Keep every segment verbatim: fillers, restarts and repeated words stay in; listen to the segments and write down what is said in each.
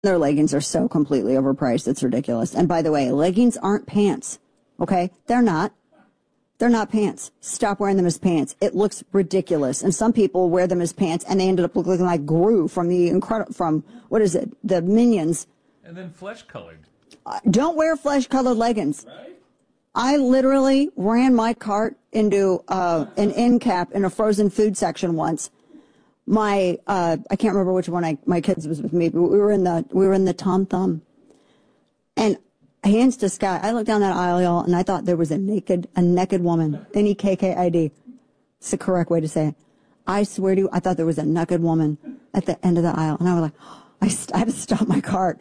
Their leggings are so completely overpriced. It's ridiculous. And by the way, leggings aren't pants. Okay? They're not. They're not pants. Stop wearing them as pants. It looks ridiculous. And some people wear them as pants and they ended up looking like Gru from the incredible, from, what is it? The Minions. And then flesh colored. Uh, don't wear flesh colored leggings. Right? I literally ran my cart into, uh, an end cap in a frozen food section once. My, uh, I can't remember which one I, my kids was with me, but we were in the, we were in the Tom Thumb. And hands to sky, I looked down that aisle, y'all, and I thought there was a naked, a naked woman. N E K K I D. It's the correct way to say it. I swear to you, I thought there was a naked woman at the end of the aisle. And I was like, I, st- I had to stop my cart.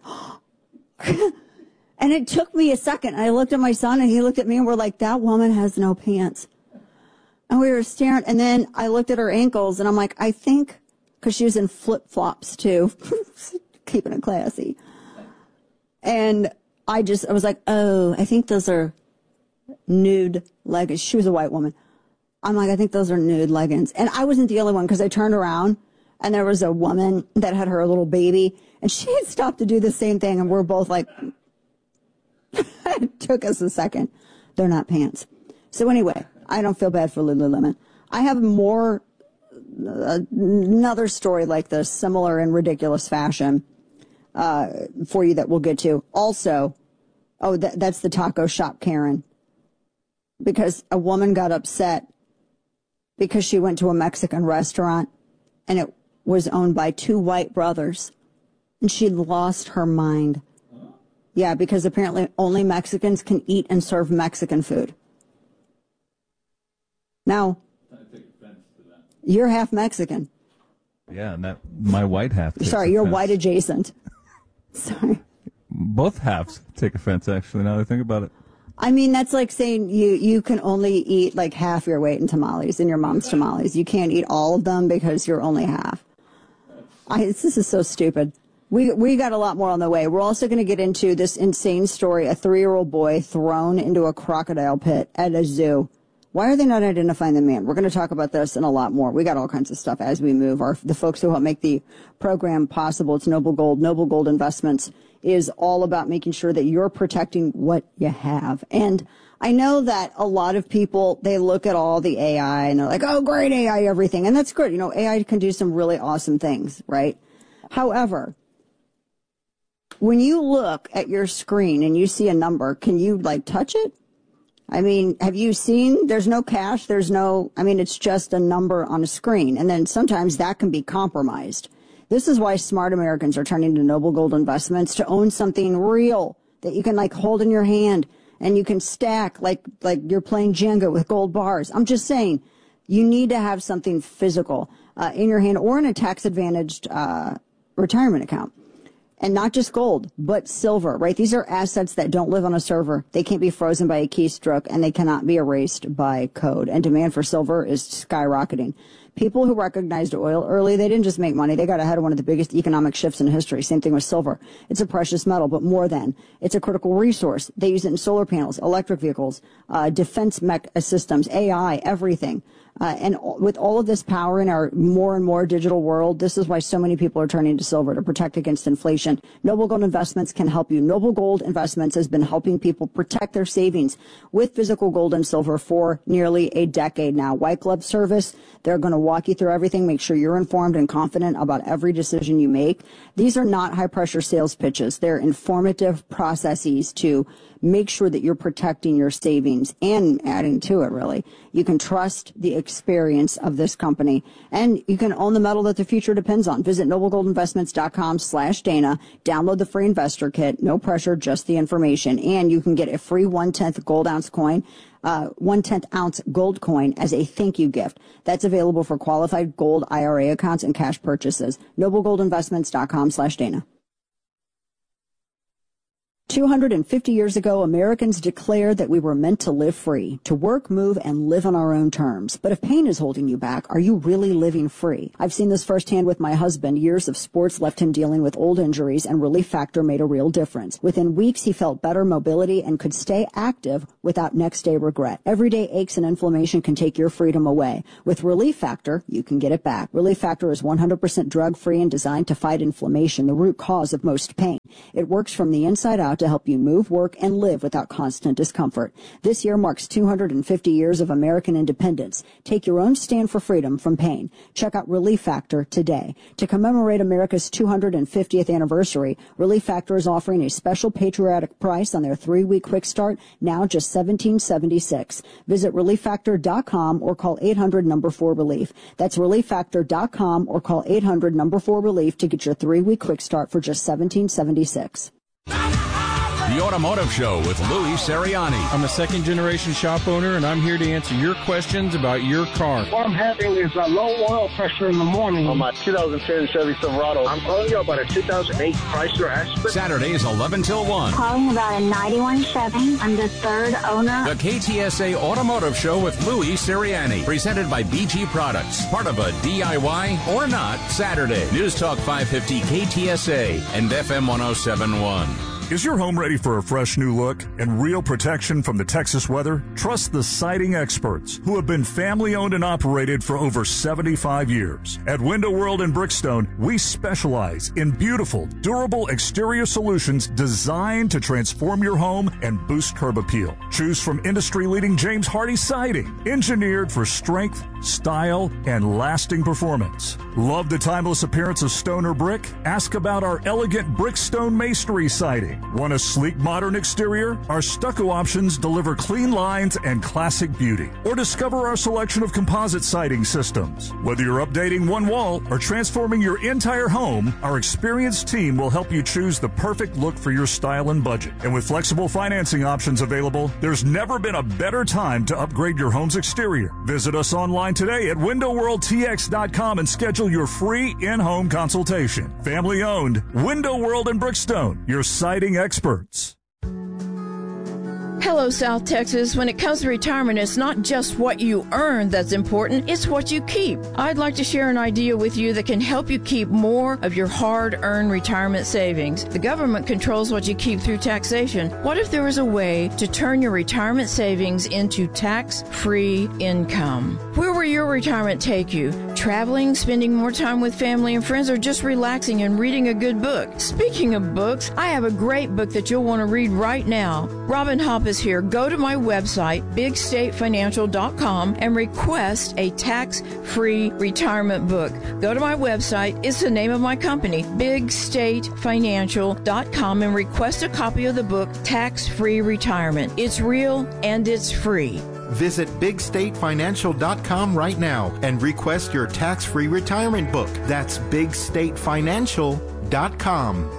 And it took me a second. I looked at my son and he looked at me and we're like, that woman has no pants. And we were staring, and then I looked at her ankles and I'm like, I think, because she was in flip-flops too, keeping it classy. And I just, I was like, oh, I think those are nude leggings. She was a white woman. I'm like, I think those are nude leggings. And I wasn't the only one because I turned around and there was a woman that had her little baby and she had stopped to do the same thing. And we're both like, it took us a second. They're not pants. So anyway, I don't feel bad for Lululemon. I have more, uh, another story like this, similar in ridiculous fashion, uh, for you that we'll get to. Also, oh, th- that's the taco shop Karen. Because a woman got upset because she went to a Mexican restaurant and it was owned by two white brothers. And she lost her mind. Yeah, because apparently only Mexicans can eat and serve Mexican food. Now, I take offense to that. You're half Mexican. Yeah, and that my white half takes Sorry, you're offense. white adjacent. Sorry. Both halves take offense, actually, now that I think about it. I mean, that's like saying you, you can only eat like half your weight in tamales, in your mom's tamales. You can't eat all of them because you're only half. I, this is so stupid. We we got a lot more on the way. We're also going to get into this insane story, a three-year-old boy thrown into a crocodile pit at a zoo. Why are they not identifying the man? We're going to talk about this and a lot more. We got all kinds of stuff as we move. Our, the folks who help make the program possible, it's Noble Gold. Noble Gold Investments is all about making sure that you're protecting what you have. And I know that a lot of people, they look at all the A I and they're like, oh, great A I, everything. And that's good. You know, A I can do some really awesome things, right? However, when you look at your screen and you see a number, can you like touch it? I mean, have you seen, there's no cache, there's no, I mean, it's just a number on a screen. And then sometimes that can be compromised. This is why smart Americans are turning to Noble Gold Investments to own something real that you can like hold in your hand and you can stack like, like you're playing Jenga with gold bars. I'm just saying you need to have something physical, uh, in your hand or in a tax advantaged, uh, retirement account. And not just gold, but silver, right? These are assets that don't live on a server. They can't be frozen by a keystroke, and they cannot be erased by code. And demand for silver is skyrocketing. People who recognized oil early, they didn't just make money. They got ahead of one of the biggest economic shifts in history. Same thing with silver. It's a precious metal, but more than. It's a critical resource. They use it in solar panels, electric vehicles, uh, defense mech systems, A I, everything. Uh, and with all of this power in our more and more digital world, this is why so many people are turning to silver to protect against inflation. Noble Gold Investments can help you. Noble Gold Investments has been helping people protect their savings with physical gold and silver for nearly a decade now. White glove service. They're going to walk you through everything, make sure you're informed and confident about every decision you make. These are not high-pressure sales pitches. They're informative processes to make sure that you're protecting your savings and adding to it, really. You can trust the experience of this company, and you can own the metal that the future depends on. Visit noblegoldinvestments.com slash Dana. Download the free investor kit. No pressure, just the information. And you can get a free one-tenth gold ounce coin, uh, one-tenth ounce gold coin as a thank you gift. That's available for qualified gold I R A accounts and cash purchases. noblegoldinvestments.com slash Dana. two hundred fifty years ago, Americans declared that we were meant to live free, to work, move, and live on our own terms. But if pain is holding you back, are you really living free? I've seen this firsthand with my husband. Years of sports left him dealing with old injuries, and Relief Factor made a real difference. Within weeks, he felt better mobility and could stay active without next day regret. Everyday aches and inflammation can take your freedom away. With Relief Factor, you can get it back. Relief Factor is one hundred percent drug-free and designed to fight inflammation, the root cause of most pain. It works from the inside out to help you move, work, and live without constant discomfort. This year marks two hundred fifty years of American independence. Take your own stand for freedom from pain. Check out Relief Factor today. To commemorate America's two hundred fiftieth anniversary, Relief Factor is offering a special patriotic price on their three-week quick start, now just seventeen seventy-six. Visit relief factor dot com or call eight hundred number four relief. That's relief factor dot com or call eight hundred number four relief to get your three-week quick start for just seventeen seventy-six. The Automotive Show with Louis Seriani. I'm a second-generation shop owner, and I'm here to answer your questions about your car. What I'm having is a low oil pressure in the morning. On my two thousand ten Chevy Silverado, I'm calling you about a two thousand eight Chrysler Aspen. Saturdays, eleven till one. Calling about a ninety-one Chevy. I'm the third owner. The K T S A Automotive Show with Louis Seriani. Presented by B G Products. Part of a D I Y or not Saturday. News Talk five fifty K T S A and F M one oh seven point one. Is your home ready for a fresh new look and real protection from the Texas weather? Trust the siding experts who have been family owned and operated for over seventy-five years. At Window World in Brickstone, we specialize in beautiful, durable exterior solutions designed to transform your home and boost curb appeal. Choose from industry-leading James Hardie siding, engineered for strength, style, and lasting performance. Love the timeless appearance of stone or brick? Ask about our elegant Brickstone masonry siding. Want a sleek, modern exterior? Our stucco options deliver clean lines and classic beauty. Or discover our selection of composite siding systems. Whether you're updating one wall or transforming your entire home, our experienced team will help you choose the perfect look for your style and budget. And with flexible financing options available, there's never been a better time to upgrade your home's exterior. Visit us online today at window world t x dot com and schedule your free in-home consultation. Family owned, Window World in Brickstone, your siding experts. Hello, South Texas. When it comes to retirement, it's not just what you earn that's important, it's what you keep. I'd like to share an idea with you that can help you keep more of your hard-earned retirement savings. The government controls what you keep through taxation. What if there was a way to turn your retirement savings into tax-free income? Where will your retirement take you? Traveling, spending more time with family and friends, or just relaxing and reading a good book? Speaking of books, I have a great book that you'll want to read right now. Robin Hopp is here. Go to my website, big state financial dot com, and request a tax-free retirement book. Go to my website. It's the name of my company, big state financial dot com, and request a copy of the book, Tax-Free Retirement. It's real and it's free. Visit big state financial dot com right now and request your tax-free retirement book. That's big state financial dot com.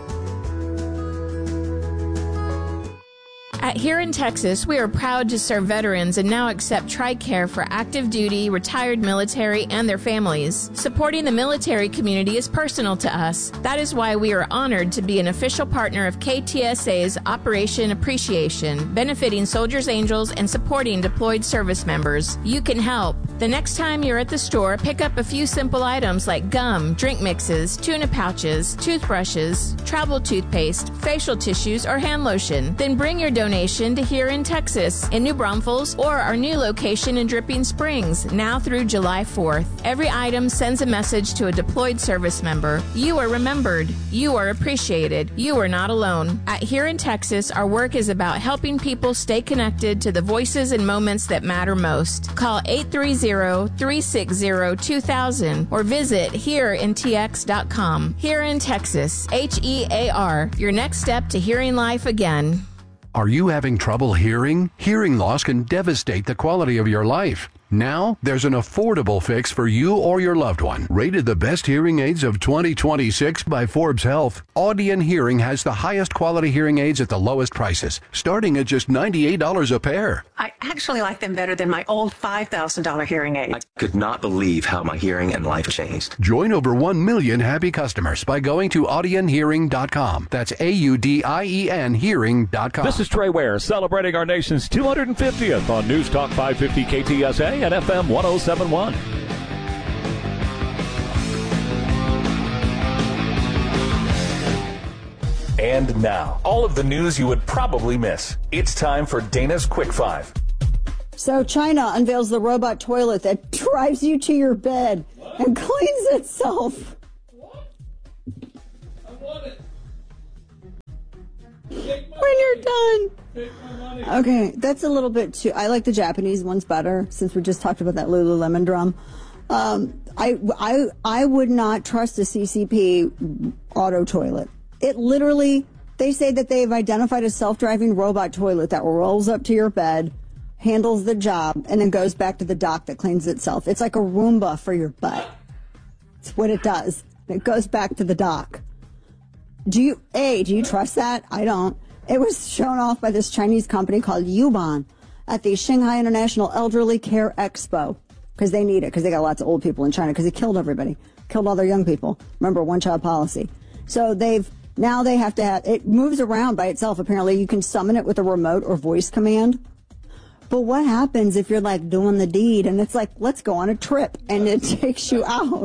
At Here in Texas, we are proud to serve veterans and now accept TRICARE for active duty, retired military, and their families. Supporting the military community is personal to us. That is why we are honored to be an official partner of K T S A's Operation Appreciation, benefiting Soldiers Angels and supporting deployed service members. You can help. The next time you're at the store, pick up a few simple items like gum, drink mixes, tuna pouches, toothbrushes, travel toothpaste, facial tissues, or hand lotion. Then bring your donation to Here in Texas, in New Braunfels, or our new location in Dripping Springs, now through July fourth. Every item sends a message to a deployed service member. You are remembered. You are appreciated. You are not alone. At Here in Texas, our work is about helping people stay connected to the voices and moments that matter most. Call eight three zero, three six zero, two thousand or visit here in t x dot com. Here in Texas, H E A R, your next step to hearing life again. Are you having trouble hearing? Hearing loss can devastate the quality of your life. Now, there's an affordable fix for you or your loved one. Rated the best hearing aids of twenty twenty-six by Forbes Health, Audion Hearing has the highest quality hearing aids at the lowest prices, starting at just ninety-eight dollars a pair. I actually like them better than my old five thousand dollars hearing aid. I could not believe how my hearing and life changed. Join over one million happy customers by going to audion hearing dot com. That's A U D I E N hearing dot com. This is Trey Ware celebrating our nation's two hundred fiftieth on News Talk five fifty K T S A and F M one oh seven point one. And now, all of the news you would probably miss. It's time for Dana's Quick Five. So China unveils the robot toilet that drives you to your bed and cleans itself. What? I want it. When you're done. Take my money. Okay, that's a little bit too... I like the Japanese ones better, since we just talked about that Lululemon drum. Um, I, I, I would not trust a C C P auto toilet. It literally... They say that they've identified a self-driving robot toilet that rolls up to your bed, handles the job, and then goes back to the dock that cleans itself. It's like a Roomba for your butt. It's what it does. It goes back to the dock. Do you, A, do you trust that? I don't. It was shown off by this Chinese company called Yuban at the Shanghai International Elderly Care Expo. Because they need it, because they got lots of old people in China, because they killed everybody. Killed all their young people. Remember, one-child policy. So they've, now they have to have, it moves around by itself, apparently. You can summon it with a remote or voice command. But what happens if you're, like, doing the deed, and it's like, let's go on a trip, and it takes you out?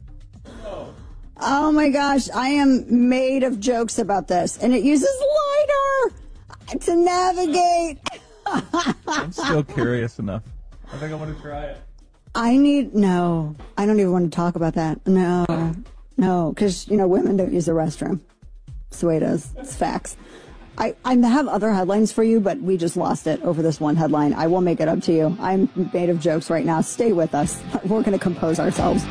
Oh my gosh, I am made of jokes about this. And it uses LiDAR to navigate. I'm still curious enough. I think I want to try it. I need, no, I don't even want to talk about that. No, no, because, you know, women don't use the restroom. That's the way it is. It's facts. I, I have other headlines for you, but we just lost it over this one headline. I will make it up to you. I'm made of jokes right now. Stay with us. We're going to compose ourselves.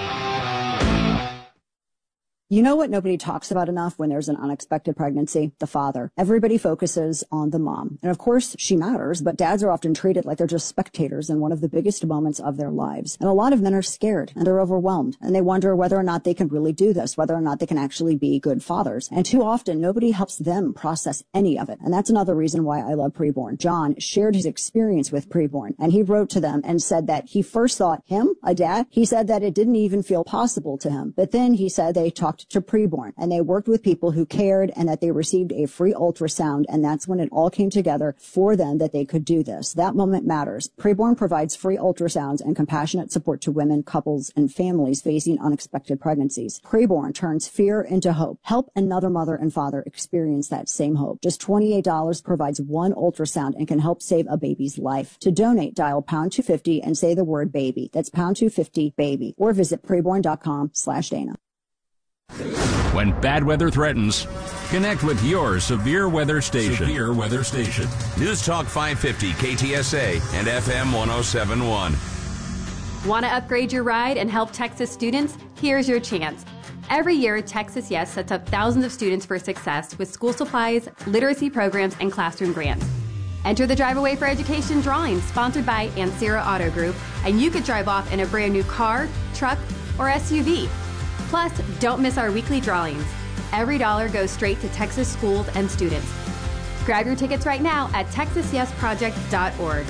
You know what nobody talks about enough when there's an unexpected pregnancy? The father. Everybody focuses on the mom. And of course, she matters, but dads are often treated like they're just spectators in one of the biggest moments of their lives. And a lot of men are scared and they're overwhelmed. And they wonder whether or not they can really do this, whether or not they can actually be good fathers. And too often, nobody helps them process any of it. And that's another reason why I love Preborn. John shared his experience with Preborn, and he wrote to them and said that he first thought, him, a dad? He said that it didn't even feel possible to him. But then he said they talked to Preborn, and they worked with people who cared, and that they received a free ultrasound, and that's when it all came together for them that they could do this. That moment matters. Preborn provides free ultrasounds and compassionate support to women, couples, and families facing unexpected pregnancies. Preborn turns fear into hope. Help another mother and father experience that same hope. Just twenty-eight dollars provides one ultrasound and can help save a baby's life. To donate, dial pound two fifty and say the word baby. That's pound two fifty baby, or visit preborn.com slash Dana. When bad weather threatens, connect with your severe weather station. Severe weather station. News Talk five fifty K T S A and F M one oh seven point one. Want to upgrade your ride and help Texas students? Here's your chance. Every year, Texas Yes sets up thousands of students for success with school supplies, literacy programs, and classroom grants. Enter the Drive Away for Education drawing sponsored by Ancira Auto Group, and you could drive off in a brand new car, truck, or S U V. Plus, don't miss our weekly drawings. Every dollar goes straight to Texas schools and students. Grab your tickets right now at texas yes project dot org.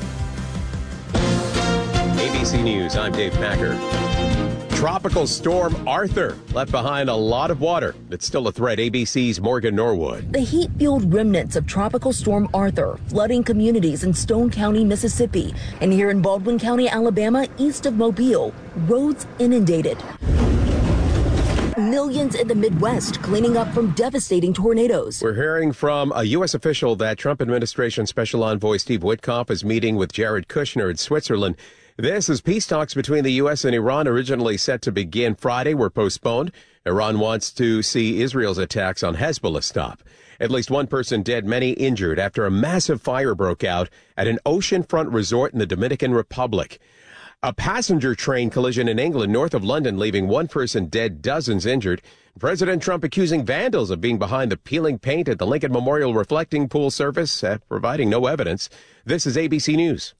A B C News, I'm Dave Packer. Tropical storm Arthur left behind a lot of water. That's still a threat. A B C's Morgan Norwood. The heat-fueled remnants of Tropical Storm Arthur flooding communities in Stone County, Mississippi, and here in Baldwin County, Alabama, east of Mobile. Roads inundated. Millions in the Midwest cleaning up from devastating tornadoes. We're hearing from a U S official that Trump administration Special Envoy Steve Witkoff is meeting with Jared Kushner in Switzerland. This is peace talks between the U S and Iran, originally set to begin Friday, were postponed. Iran wants to see Israel's attacks on Hezbollah stop. At least one person dead, many injured after a massive fire broke out at an oceanfront resort in the Dominican Republic. A passenger train collision in England, north of London, leaving one person dead, dozens injured. President Trump accusing vandals of being behind the peeling paint at the Lincoln Memorial reflecting pool service, uh, providing no evidence. This is A B C News.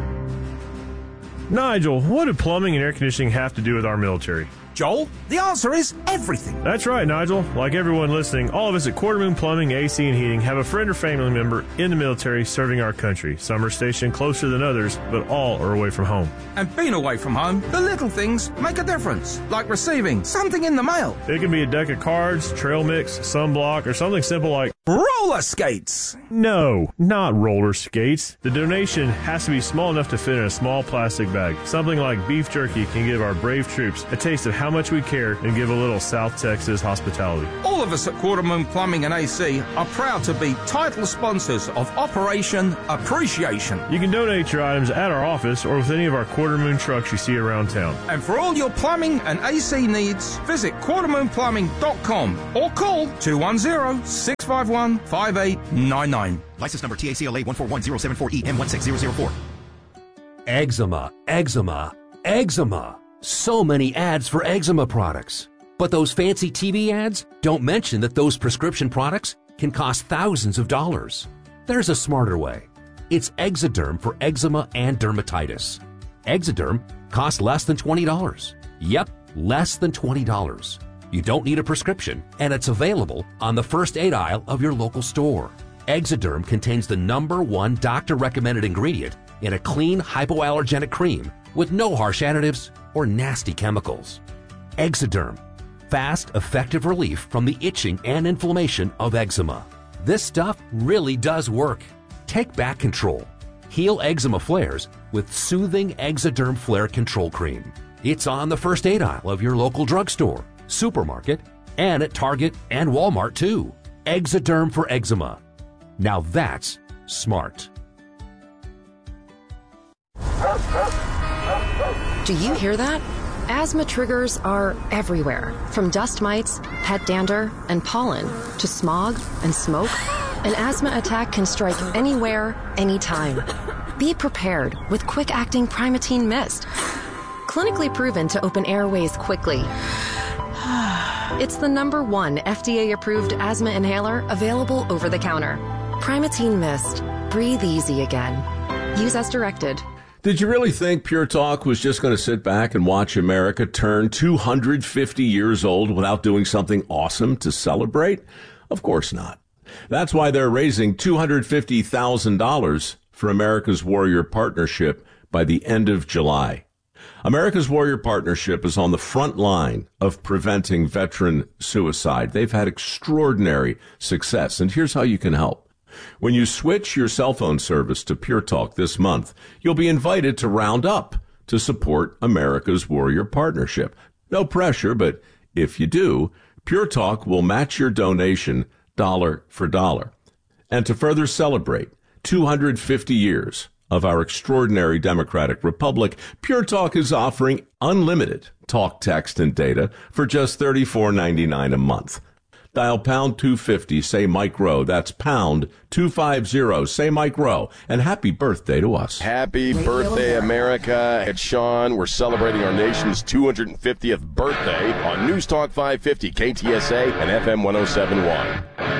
Nigel, what do plumbing and air conditioning have to do with our military? Joel, the answer is everything. That's right, Nigel. Like everyone listening, all of us at Quarter Moon Plumbing, A C and Heating have a friend or family member in the military serving our country. Some are stationed closer than others, but all are away from home. And being away from home, the little things make a difference, like receiving something in the mail. It can be a deck of cards, trail mix, sunblock, or something simple like roller skates. No, not roller skates. The donation has to be small enough to fit in a small plastic bag. Something like beef jerky can give our brave troops a taste of how much we care and give a little South Texas hospitality. All of us at Quarter Moon Plumbing and A C are proud to be title sponsors of Operation Appreciation. You can donate your items at our office or with any of our Quarter Moon trucks you see around town. And for all your plumbing and A C needs, visit quarter moon plumbing dot com or call two one zero, six five one, five eight nine nine. License number T A C L A one four one zero seven four E M one six zero zero four. Eczema, eczema, eczema. So many ads for eczema products. But those fancy T V ads don't mention that those prescription products can cost thousands of dollars. There's a smarter way. It's Exoderm for eczema and dermatitis. Exoderm costs less than twenty dollars. Yep, less than twenty dollars. You don't need a prescription, and it's available on the first aid aisle of your local store. Exoderm contains the number one doctor-recommended ingredient in a clean hypoallergenic cream with no harsh additives or nasty chemicals. Exoderm, fast, effective relief from the itching and inflammation of eczema. This stuff really does work. Take back control. Heal eczema flares with soothing Exoderm Flare Control Cream. It's on the first aid aisle of your local drugstore, supermarket, and at Target and Walmart too. Exoderm for eczema. Now that's smart. Do you hear that? Asthma triggers are everywhere, from dust mites, pet dander, and pollen, to smog and smoke. An asthma attack can strike anywhere, anytime. Be prepared with quick-acting Primatene Mist. Clinically proven to open airways quickly. It's the number one F D A-approved asthma inhaler available over the counter. Primatene Mist. Breathe easy again. Use as directed. Did you really think Pure Talk was just going to sit back and watch America turn two hundred fifty years old without doing something awesome to celebrate? Of course not. That's why they're raising two hundred fifty thousand dollars for America's Warrior Partnership by the end of July. America's Warrior Partnership is on the front line of preventing veteran suicide. They've had extraordinary success, and here's how you can help. When you switch your cell phone service to Pure Talk this month, you'll be invited to round up to support America's Warrior Partnership. No pressure, but if you do, Pure Talk will match your donation dollar for dollar. And to further celebrate two hundred fifty years of our extraordinary democratic republic, Pure Talk is offering unlimited talk, text, and data for just thirty-four ninety-nine a month. Dial pound two fifty, say Mike Rowe. That's pound two fifty, say Mike Rowe. And happy birthday to us. Happy birthday, America. It's Sean. We're celebrating our nation's two hundred fiftieth birthday on News Talk five fifty, K T S A, and F M one oh seven point one.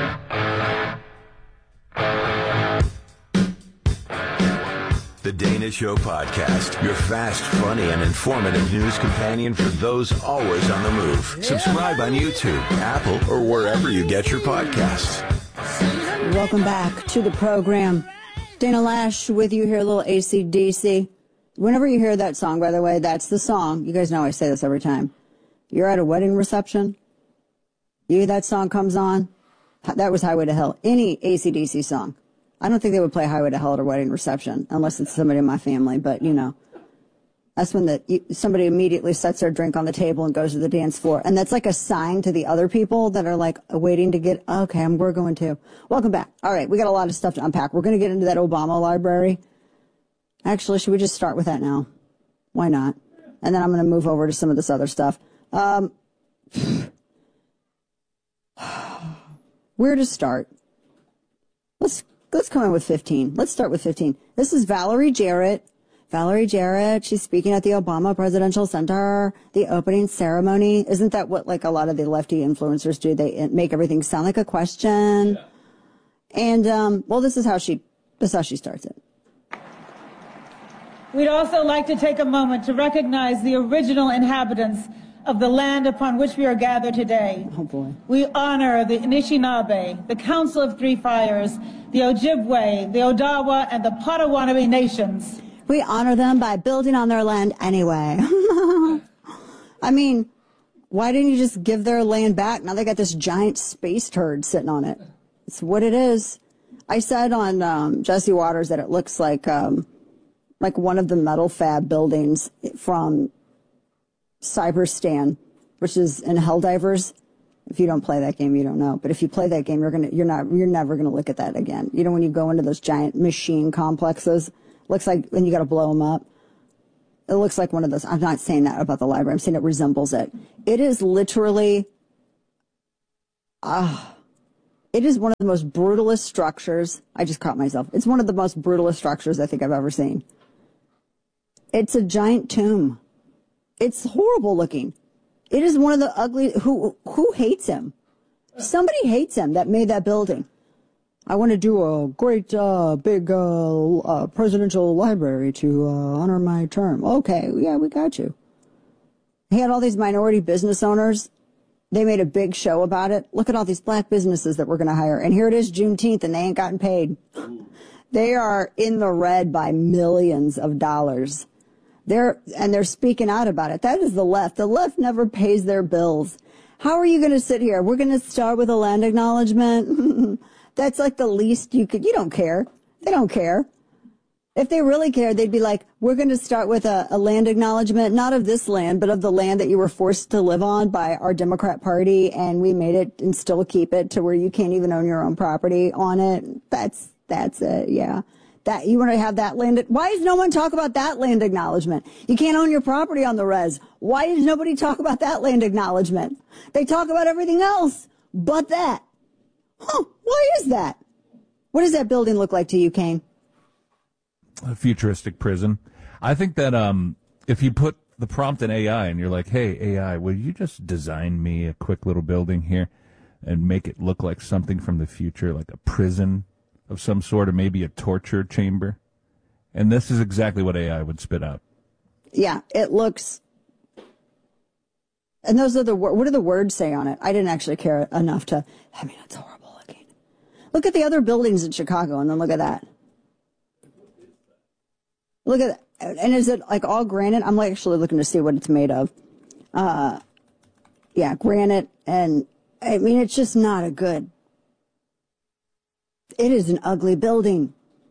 The Dana Show Podcast, your fast, funny, and informative news companion for those always on the move. Yeah. Subscribe on YouTube, Apple, or wherever you get your podcasts. Welcome back to the program. Dana Lash with you here, a little A C D C. Whenever you hear that song, by the way, that's the song. You guys know I say this every time. You're at a wedding reception. You, that song comes on. That was Highway to Hell. Any A C D C song. I don't think they would play Highway to Hell at a wedding reception unless it's somebody in my family. But, you know, that's when the you, somebody immediately sets their drink on the table and goes to the dance floor. And that's like a sign to the other people that are like waiting to get, okay, I'm, we're going to. Welcome back. All right, we got a lot of stuff to unpack. We're going to get into that Obama library. Actually, should we just start with that now? Why not? And then I'm going to move over to some of this other stuff. Um, where to start? Let's Let's come in with fifteen. Let's start with fifteen. This is Valerie Jarrett. Valerie Jarrett, she's speaking at the Obama Presidential Center, the opening ceremony. Isn't that what, like, a lot of the lefty influencers do? They make everything sound like a question. Yeah. And, um, well, this is how she, this is how she starts it. We'd also like to take a moment to recognize the original inhabitants of the land upon which we are gathered today. Oh, boy. We honor the Anishinaabe, the Council of Three Fires, the Ojibwe, the Odawa, and the Potawatomi nations. We honor them by building on their land anyway. I mean, why didn't you just give their land back? Now they got this giant space turd sitting on it. It's what it is. I said on um, Jesse Waters that it looks like um, like one of the metal fab buildings from Cyberstan, which is in Helldivers. If you don't play that game, you don't know. But if you play that game, you're gonna, you're not, you're never gonna look at that again. You know, when you go into those giant machine complexes, looks like, and you got to blow them up. It looks like one of those. I'm not saying that about the library. I'm saying it resembles it. It is literally, ah. Uh, It is one of the most brutalist structures. I just caught myself. It's one of the most brutalist structures I think I've ever seen. It's a giant tomb. It's horrible looking. It is one of the ugly. Who who hates him? Somebody hates him that made that building. I want to do a great uh, big uh, uh, presidential library to uh, honor my term. Okay, yeah, we got you. He had all these minority business owners. They made a big show about it. Look at all these black businesses that we're going to hire. And here it is, Juneteenth, and they ain't gotten paid. They are in the red by millions of dollars. They're, and they're speaking out about it. That is the left. The left never pays their bills. How are you going to sit here? We're going to start with a land acknowledgement. That's like the least you could, you don't care. They don't care. If they really cared, they'd be like, we're going to start with a, a land acknowledgement, not of this land, but of the land that you were forced to live on by our Democrat Party, and we made it and still keep it to where you can't even own your own property on it. That's, that's it, yeah. That, you want to have that land, why does no one talk about that land acknowledgement? You can't own your property on the res. Why does nobody talk about that land acknowledgement? They talk about everything else but that. Huh, why is that? What does that building look like to you, Kane? A futuristic prison. I think that um, if you put the prompt in A I and you're like, hey, A I, will you just design me a quick little building here and make it look like something from the future, like a prison of some sort, or maybe a torture chamber? And this is exactly what A I would spit out. Yeah, it looks... And those are the... What do the words say on it? I didn't actually care enough to... I mean, it's horrible looking. Look at the other buildings in Chicago, and then look at that. Look at that. And is it like all granite? I'm like actually looking to see what it's made of. Uh, yeah, granite. And I mean, it's just not a good, it is an ugly building.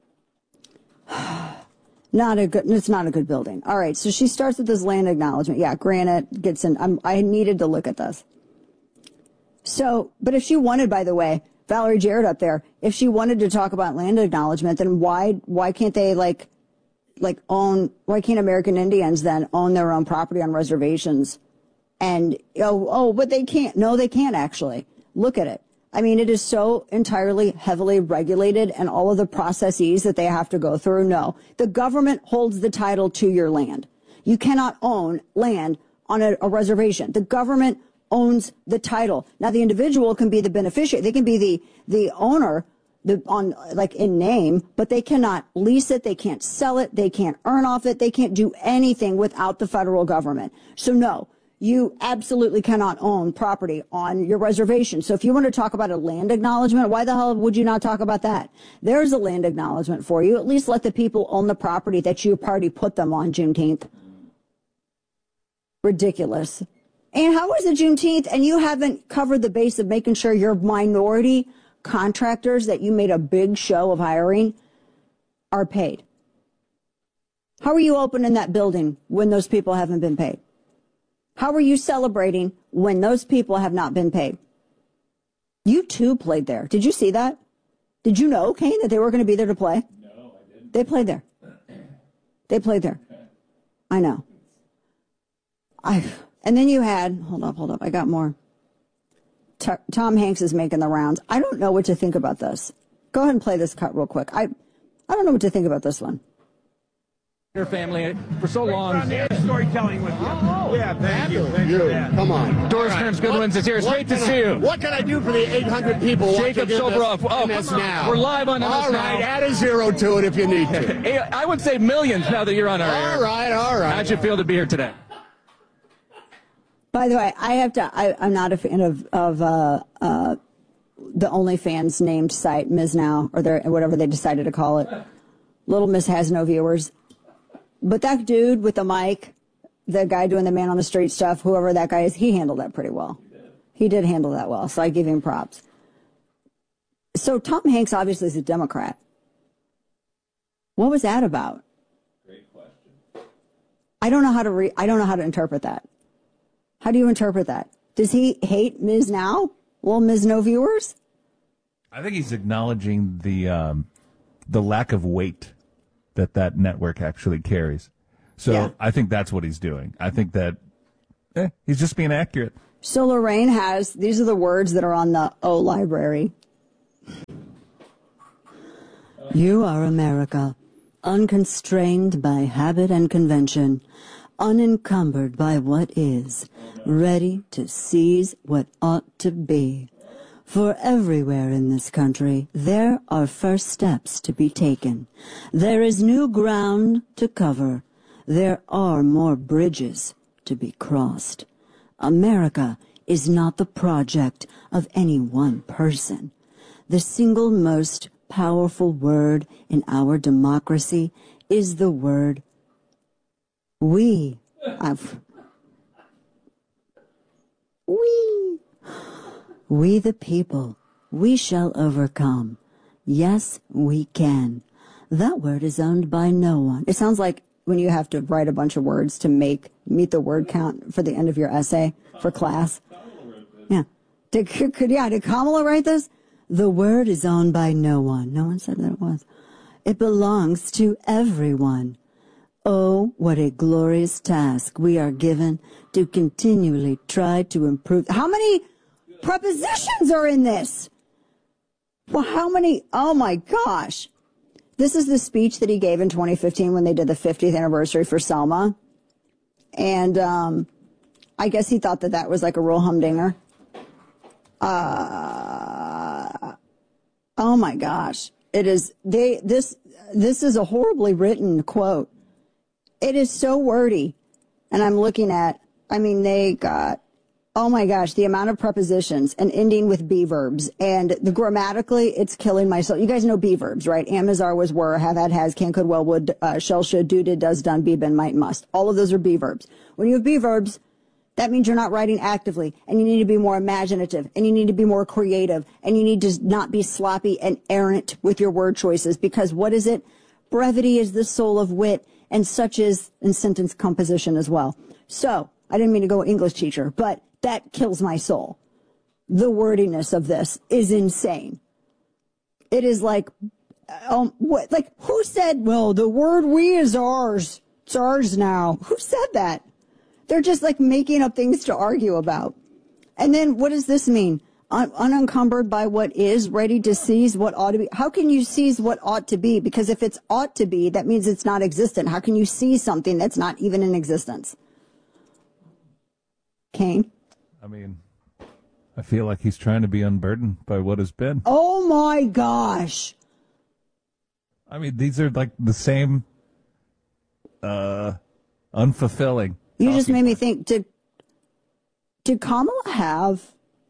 Not a good, it's not a good building. All right. So she starts with this land acknowledgement. Yeah. Granite gets in. I'm, I needed to look at this. So, but if she wanted, by the way, Valerie Jarrett up there, if she wanted to talk about land acknowledgement, then why, why can't they like, like own, why can't American Indians then own their own property on reservations? And, oh, oh, but they can't. No, they can't actually. Look at it. I mean, it is so entirely heavily regulated and all of the processes that they have to go through. No, the government holds the title to your land. You cannot own land on a, a reservation. The government owns the title. Now, the individual can be the beneficiary. They can be the, the owner the, on like in name, but they cannot lease it. They can't sell it. They can't earn off it. They can't do anything without the federal government. So no, you absolutely cannot own property on your reservation. So if you want to talk about a land acknowledgement, why the hell would you not talk about that? There's a land acknowledgement for you. At least let the people own the property that your party put them on Juneteenth. Ridiculous. And how is it Juneteenth and you haven't covered the base of making sure your minority contractors that you made a big show of hiring are paid? How are you opening that building when those people haven't been paid? How are you celebrating when those people have not been paid? You too played there. Did you see that? Did you know, Kane, that they were going to be there to play? No, I didn't. They played there. They played there. I know. I and then you had, hold up, hold up, I got more. T- Tom Hanks is making the rounds. I don't know what to think about this. Go ahead and play this cut real quick. I, I don't know what to think about this one. Your family for so long. Storytelling with you. Oh, yeah, thank you. Thank you. Yeah. Come on. Doris Kearns Goodwins is here. It's great to see you. What can I do for the eight hundred people Jacob Soboroff. Oh, M S Now? We're live on M S All Now. right, add a zero to it if you need to. I would say millions now that you're on our air. All right, all right. How'd you feel to be here today? By the way, I have to, I, I'm not a fan of, of uh, uh, the OnlyFans named site, Miz Now, or their, whatever they decided to call it. Little Miss has no viewers. But that dude with the mic, the guy doing the man on the street stuff, whoever that guy is, he handled that pretty well. He did, he did handle that well, so I give him props. So Tom Hanks obviously is a Democrat. What was that about? Great question. I don't know how to re- I don't know how to interpret that. How do you interpret that? Does he hate Miz Now? Well, Miz No Viewers? I think he's acknowledging the um, the lack of weight that that network actually carries. So Yeah. I think that's what he's doing. I think that eh, he's just being accurate. So Lorraine has, these are the words that are on the O library. You are America, unconstrained by habit and convention, unencumbered by what is, ready to seize what ought to be. For everywhere in this country, there are first steps to be taken. There is new ground to cover. There are more bridges to be crossed. America is not the project of any one person. The single most powerful word in our democracy is the word we. I've, we. We the people, we shall overcome. Yes, we can. That word is owned by no one. It sounds like when you have to write a bunch of words to make, meet the word count for the end of your essay for class. Yeah. Did, could, yeah, did Kamala write this? The word is owned by no one. No one said that it was. It belongs to everyone. Oh, what a glorious task we are given to continually try to improve. How many prepositions are in this? Well, how many? Oh my gosh. This is the speech that he gave in twenty fifteen when they did the fiftieth anniversary for Selma. And um, I guess he thought that that was like a real humdinger. Uh, oh my gosh. It is, they, this, this is a horribly written quote. It is so wordy. And I'm looking at, I mean, they got, oh my gosh, the amount of prepositions and ending with be verbs, and the grammatically, it's killing my soul. You guys know be verbs, right? Am, is, are, was, were, have, had, has, can, could, will, would, uh, shall, should, do, did, does, done, be, been, might, must. All of those are be verbs. When you have be verbs, that means you're not writing actively, and you need to be more imaginative, and you need to be more creative, and you need to not be sloppy and errant with your word choices, because what is it? Brevity is the soul of wit, and such is in sentence composition as well. So, I didn't mean to go English teacher, but that kills my soul. The wordiness of this is insane. It is like, um, what, like, who said, well, the word we is ours. It's ours now. Who said that? They're just like making up things to argue about. And then what does this mean? Un- unencumbered by what is, ready to seize what ought to be. How can you seize what ought to be? Because if it's ought to be, that means it's not existent. How can you seize something that's not even in existence? Kane? I mean, I feel like he's trying to be unburdened by what has been. Oh my gosh. I mean, these are like the same uh, unfulfilling. You just made me think, did, did Kamala have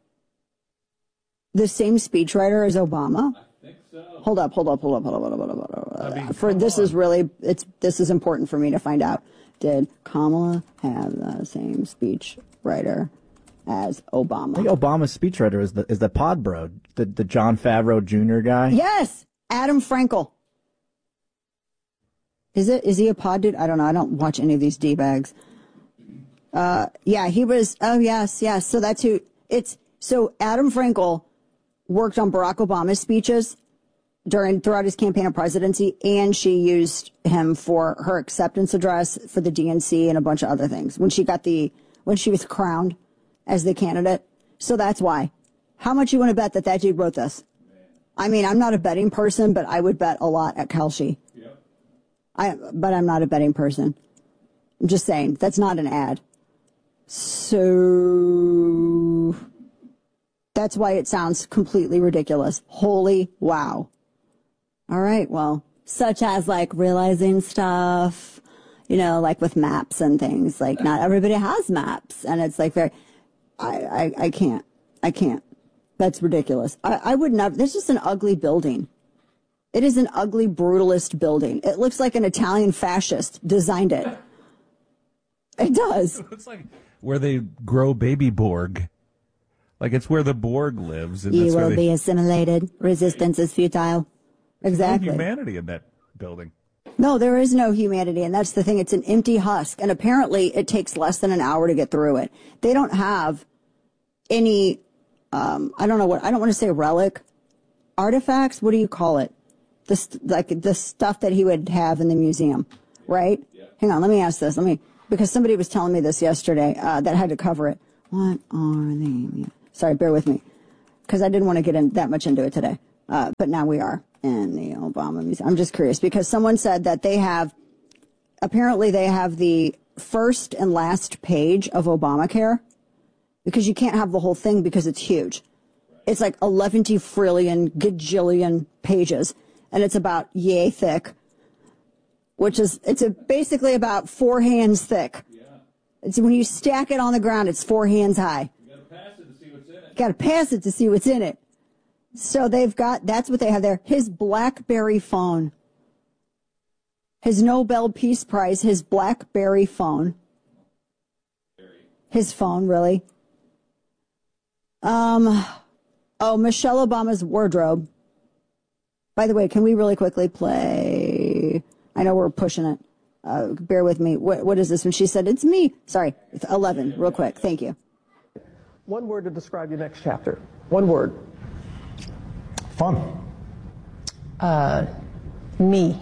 the same speechwriter as Obama? I think so. Hold up, hold up, hold up, hold up, hold up, hold up. Hold up. I mean, for this on. is really, it's this is important for me to find out. Did Kamala have the same speechwriter as Obama? I think Obama's speechwriter is the is the pod bro, the the John Favreau Junior guy. Yes, Adam Frankel. Is it? Is he a pod dude? I don't know. I don't watch any of these D-bags. Uh, yeah, he was. Oh, yes, yes. So that's who. It's so Adam Frankel worked on Barack Obama's speeches during throughout his campaign of presidency, and she used him for her acceptance address for the D N C and a bunch of other things when she got the when she was crowned as the candidate. So that's why. How much you want to bet that that dude wrote this? I mean, I'm not a betting person, but I would bet a lot at Kalshi. Yep. I, but I'm not a betting person. I'm just saying that's not an ad. So that's why it sounds completely ridiculous. Holy wow. All right, well, such as like realizing stuff, you know, like with maps and things. Like not everybody has maps, and it's like very, I, I, I can't, I can't. That's ridiculous. I, I would never. This is an ugly building. It is an ugly brutalist building. It looks like an Italian fascist designed it. It does. It's like where they grow baby Borg. Like it's where the Borg lives. And You that's where will they, be assimilated. Resistance is futile. Exactly. No humanity in that building. No, there is no humanity, and that's the thing. It's an empty husk, and apparently it takes less than an hour to get through it. They don't have any, um, I don't know what, I don't want to say relic, artifacts, what do you call it? The, st- like the stuff that he would have in the museum, right? Yeah. Hang on, let me ask this. Let me, because somebody was telling me this yesterday uh, that had to cover it. What are they? Sorry, bear with me, because I didn't want to get in that much into it today, uh, but now we are. In the Obama Museum. I'm just curious because someone said that they have, apparently they have the first and last page of Obamacare because you can't have the whole thing because it's huge. It's like eleven trillion gajillion pages and it's about yay thick, which is, it's a, basically about four hands thick. Yeah. It's when you stack it on the ground, it's four hands high. You gotta pass it to see what's in it. Gotta pass it to see what's in it. So they've got, that's what they have there. His BlackBerry phone. His Nobel Peace Prize, his BlackBerry phone. His phone, really. Um, oh, Michelle Obama's wardrobe. By the way, can we really quickly play? I know we're pushing it. Uh, bear with me. What, what is this? When she said, it's me. Sorry, it's eleven, real quick. Thank you. One word to describe your next chapter. One word. Fun. Uh, me.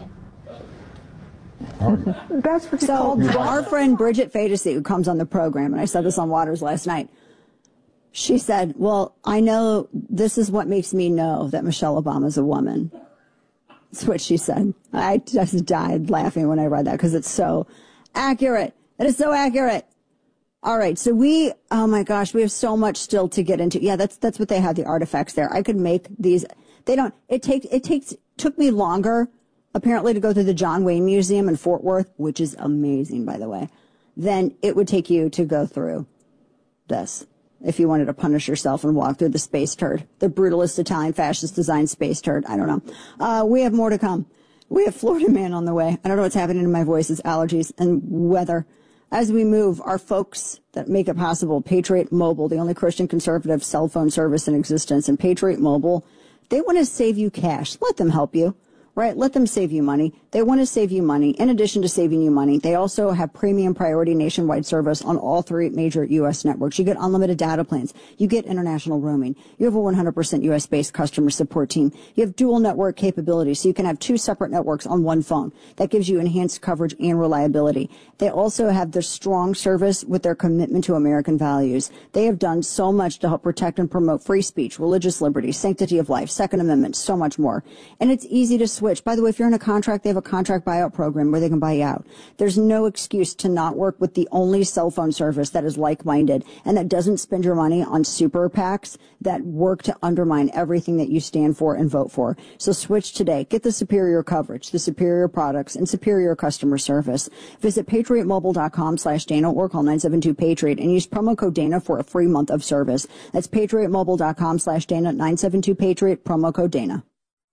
That's what you So called our friend Bridget Fadesy, who comes on the program, and I said this on Waters last night, she said, well, I know this is what makes me know that Michelle Obama's a woman. That's what she said. I just died laughing when I read that because it's so accurate. It is so accurate. All right, so we, oh my gosh, we have so much still to get into. Yeah, that's that's what they have, the artifacts there. I could make these. They don't. It takes. It takes. Took me longer, apparently, to go through the John Wayne Museum in Fort Worth, which is amazing, by the way, than it would take you to go through this if you wanted to punish yourself and walk through the space turd, the brutalist Italian fascist design space turd. I don't know. Uh, we have more to come. We have Florida Man on the way. I don't know what's happening in my voice. It's allergies and weather. As we move, our folks that make it possible, Patriot Mobile, the only Christian conservative cell phone service in existence, and Patriot Mobile, they want to save you cash. Let them help you, right? Let them save you money. They want to save you money. In addition to saving you money, they also have premium priority nationwide service on all three major U S networks. You get unlimited data plans. You get international roaming. You have a one hundred percent U S-based customer support team. You have dual network capability, so you can have two separate networks on one phone. That gives you enhanced coverage and reliability. They also have their strong service with their commitment to American values. They have done so much to help protect and promote free speech, religious liberty, sanctity of life, Second Amendment, so much more. And it's easy to switch. By the way, if you're in a contract, they have a contract buyout program where they can buy you out. There's no excuse to not work with the only cell phone service that is like-minded and that doesn't spend your money on super PACs that work to undermine everything that you stand for and vote for. So switch today. Get the superior coverage, the superior products, and superior customer service. Visit patriotmobile.com slash Dana or call nine seven two Patriot and use promo code Dana for a free month of service. That's patriotmobile.com slash Dana, nine seven two Patriot, promo code Dana.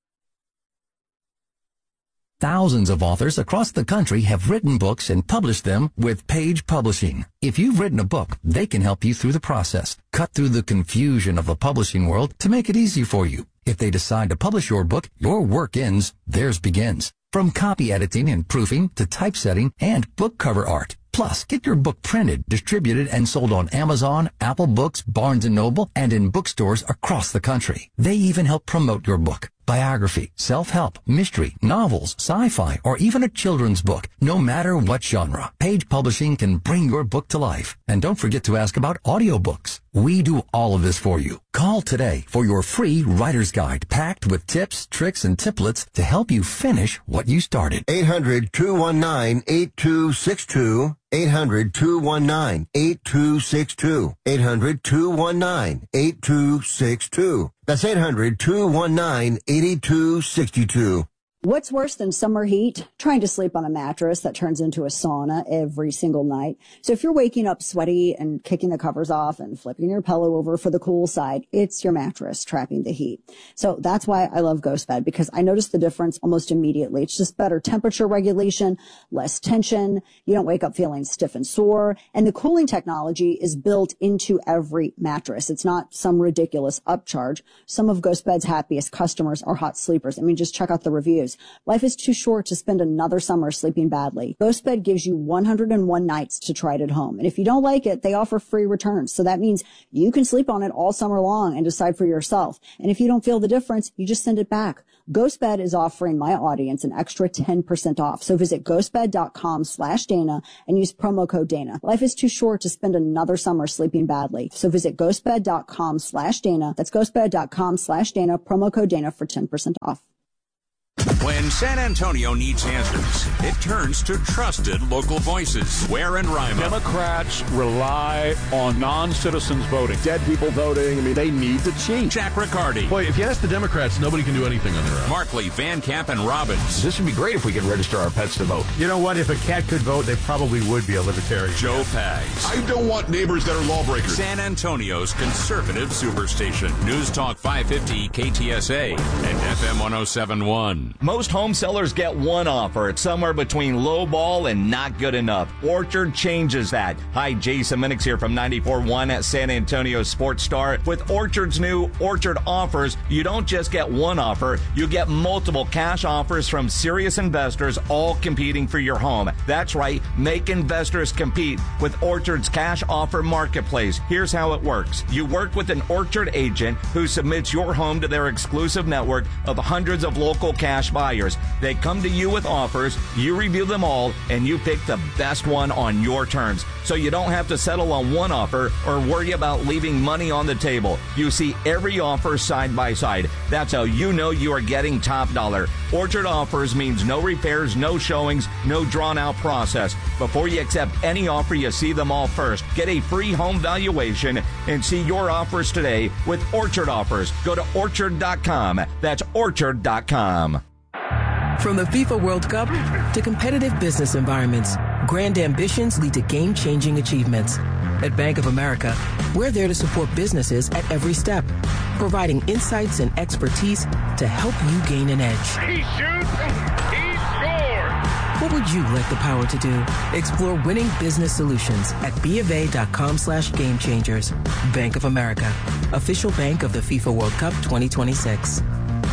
Thousands of authors across the country have written books and published them with Page Publishing. If you've written a book, they can help you through the process, cut through the confusion of the publishing world to make it easy for you. If they decide to publish your book, your work ends, theirs begins. From copy editing and proofing to typesetting and book cover art. Plus, get your book printed, distributed, and sold on Amazon, Apple Books, Barnes and Noble, and in bookstores across the country. They even help promote your book. Biography, self-help, mystery, novels, sci-fi, or even a children's book. No matter what genre, Page Publishing can bring your book to life. And don't forget to ask about audiobooks. We do all of this for you. Call today for your free writer's guide packed with tips, tricks, and templates to help you finish what you started. eight hundred, two one nine, eight two six two. eight hundred, two one nine, eight two six two. eight hundred, two one nine, eight two six two. That's eight hundred, two one nine, eight two six two. What's worse than summer heat? Trying to sleep on a mattress that turns into a sauna every single night. So if you're waking up sweaty and kicking the covers off and flipping your pillow over for the cool side, it's your mattress trapping the heat. So that's why I love GhostBed, because I notice the difference almost immediately. It's just better temperature regulation, less tension. You don't wake up feeling stiff and sore. And the cooling technology is built into every mattress. It's not some ridiculous upcharge. Some of GhostBed's happiest customers are hot sleepers. I mean, just check out the reviews. Life is too short to spend another summer sleeping badly. GhostBed gives you one hundred one nights to try it at home. And if you don't like it, they offer free returns. So that means you can sleep on it all summer long and decide for yourself. And if you don't feel the difference, you just send it back. GhostBed is offering my audience an extra ten percent off. So visit ghostbed.com slash Dana and use promo code Dana. Life is too short to spend another summer sleeping badly. So visit ghostbed.com slash Dana. That's ghostbed.com slash Dana, promo code Dana for ten percent off. When San Antonio needs answers, it turns to trusted local voices. Ware and Rima. Democrats rely on non-citizens voting. Dead people voting. I mean, they need to cheat. Jack Riccardi. Boy, if you ask the Democrats, nobody can do anything on their own. Markley, Van Camp, and Robbins. This would be great if we could register our pets to vote. You know what? If a cat could vote, they probably would be a libertarian. Joe Pags. I don't want neighbors that are lawbreakers. San Antonio's conservative superstation. News Talk five fifty K T S A and F M one oh seven point one. Most home sellers get one offer. It's somewhere between low ball and not good enough. Orchard changes that. Hi, Jason Minix here from ninety-four point one at San Antonio Sports Star. With Orchard's new Orchard offers, you don't just get one offer, you get multiple cash offers from serious investors, all competing for your home. That's right, make investors compete with Orchard's cash offer marketplace. Here's how it works. You work with an Orchard agent who submits your home to their exclusive network of hundreds of local cash buyers. They come to you with offers, you review them all, and you pick the best one on your terms. So you don't have to settle on one offer or worry about leaving money on the table. You see every offer side by side. That's how you know you are getting top dollar. Orchard offers means no repairs, no showings, no drawn out process. Before you accept any offer, you see them all first. Get a free home valuation and see your offers today with Orchard offers. Go to orchard dot com. That's orchard dot com. From the FIFA World Cup to competitive business environments, grand ambitions lead to game-changing achievements. At Bank of America, we're there to support businesses at every step, providing insights and expertise to help you gain an edge. He shoots, he scores! What would you like the power to do? Explore winning business solutions at bofa.com slash game changers. Bank of America, official bank of the FIFA World Cup twenty twenty-six.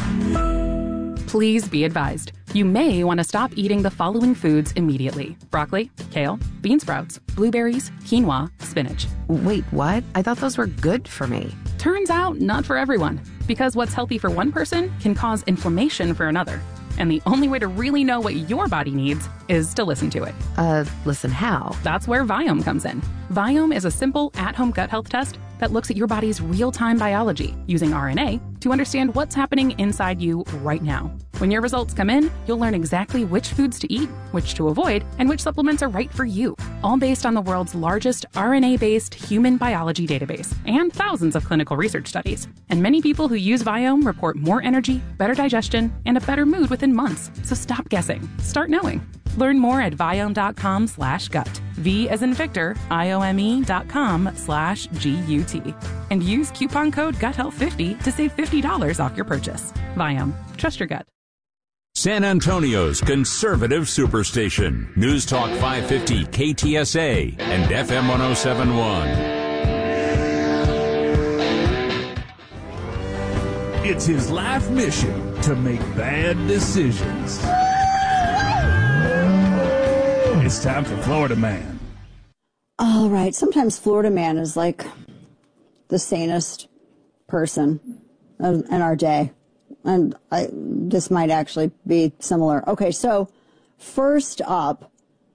Please be advised, you may want to stop eating the following foods immediately. Broccoli, kale, bean sprouts, blueberries, quinoa, spinach. Wait, what? I thought those were good for me. Turns out, not for everyone. Because what's healthy for one person can cause inflammation for another. And the only way to really know what your body needs is to listen to it. Uh, listen how? That's where Viome comes in. Viome is a simple, at-home gut health test that looks at your body's real-time biology using R N A to understand what's happening inside you right now. When your results come in, you'll learn exactly which foods to eat, which to avoid, and which supplements are right for you, all based on the world's largest R N A-based human biology database and thousands of clinical research studies. And many people who use Viome report more energy, better digestion, and a better mood within months. So stop guessing. Start knowing. Learn more at Viome.com slash gut. V as in Victor, I-O-M-E dot com slash G-U-T. And use coupon code gut health fifty to save fifty dollars off your purchase. Viome. Trust your gut. San Antonio's conservative superstation. News Talk five fifty K T S A and F M one oh seven point one. It's his life mission to make bad decisions. It's time for Florida Man. All right. Sometimes Florida Man is like the sanest person in our day. And I, this might actually be similar. Okay, so first up,